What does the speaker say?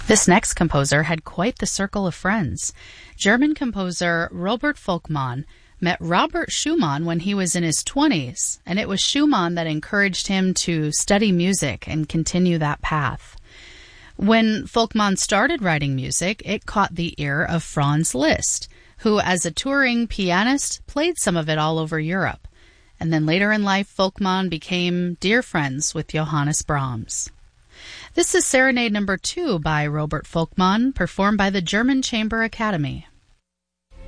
This next composer had quite the circle of friends. German composer Robert Volkmann met Robert Schumann when he was in his 20s, and it was Schumann that encouraged him to study music and continue that path. When Volkmann started writing music, it caught the ear of Franz Liszt, who, as a touring pianist, played some of it all over Europe. And then later in life, Volkmann became dear friends with Johannes Brahms. This is Serenade No. 2 by Robert Volkmann, performed by the German Chamber Academy.